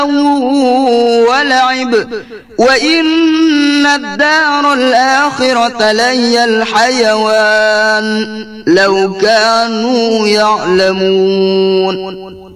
ولعب وإن الدار الآخرة لهي الحيوان لو كانوا يعلمون